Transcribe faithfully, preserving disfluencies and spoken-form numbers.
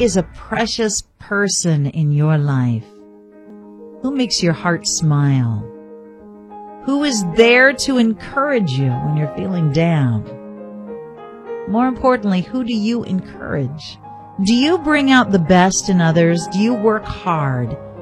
is a precious person in your life? Who makes your heart smile? Who is there to encourage you when you're feeling down? More importantly, who do you encourage? Do you bring out the best in others? Do you work hard